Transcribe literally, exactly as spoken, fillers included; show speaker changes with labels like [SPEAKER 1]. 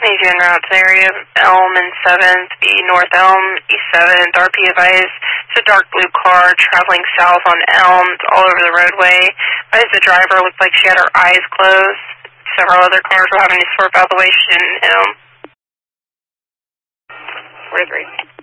[SPEAKER 1] Adrian routes area, Elm and seventh, be North Elm, East seventh, R P advised. It's a dark blue car traveling south on Elm, it's all over the roadway. Advised the driver looked like she had her eyes closed. Several other cars were having to swerve out of the way, she didn't hit them. four three.